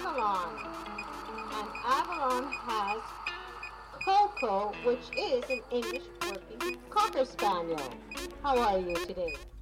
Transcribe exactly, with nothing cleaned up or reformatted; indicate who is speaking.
Speaker 1: Avalon. And Avalon has Coco, which is an English working Cocker Spaniel. How are you today?